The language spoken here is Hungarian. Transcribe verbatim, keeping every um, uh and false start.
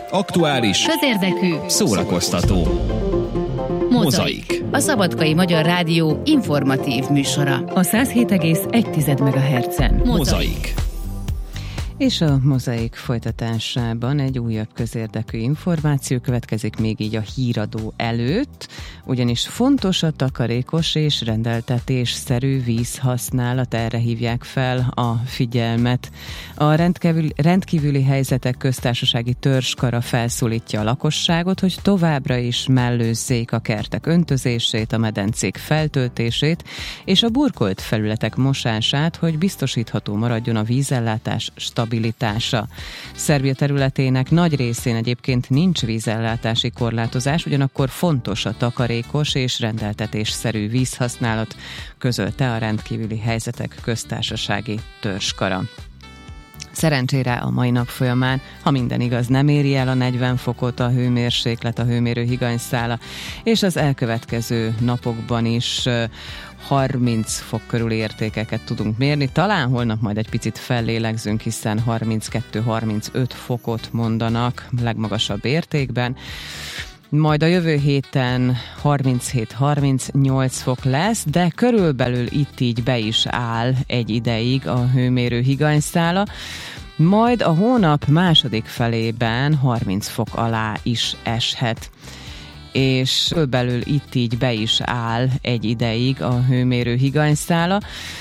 Aktuális, közérdekű, szórakoztató. Mozaik. A Szabadkai Magyar Rádió informatív műsora. A száz hét egész egy megahertzen. Mozaik. És a Mozaik folytatásában egy újabb közérdekű információ következik még így a híradó előtt, ugyanis fontos a takarékos és rendeltetésszerű vízhasználat, erre hívják fel a figyelmet. A rendkívüli, rendkívüli helyzetek köztársasági törzskara felszólítja a lakosságot, hogy továbbra is mellőzzék a kertek öntözését, a medencék feltöltését és a burkolt felületek mosását, hogy biztosítható maradjon a vízellátás stabilitása. Szerbia területének nagy részén egyébként nincs vízellátási korlátozás, ugyanakkor fontos a takarékos és rendeltetésszerű vízhasználat, közölte a rendkívüli helyzetek köztársasági törzskara. Szerencsére a mai nap folyamán, ha minden igaz, nem éri el a negyven fokot a hőmérséklet, a hőmérő higanyszála, és az elkövetkező napokban is harminc fok körüli értékeket tudunk mérni. Talán holnap majd egy picit fellélegzünk, hiszen harminckettő-harmincöt fokot mondanak legmagasabb értékben. Majd a jövő héten harminchét-harmincnyolc fok lesz, de körülbelül itt így be is áll egy ideig a hőmérő higanyszála. Majd a hónap második felében harminc fok alá is eshet. És körülbelül itt így be is áll egy ideig a hőmérő higanyszála.